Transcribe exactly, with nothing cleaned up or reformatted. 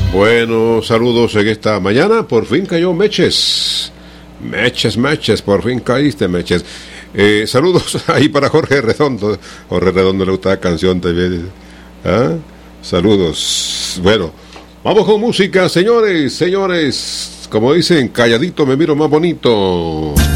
Bueno, saludos en esta mañana. Por fin cayó Meches. Meches, Meches, por fin caíste, Meches. Eh, saludos ahí para Jorge Redondo. Jorge Redondo le gusta la canción también. ¿Ah? Saludos. Bueno, vamos con música, señores, señores. Como dicen, calladito me miro más bonito.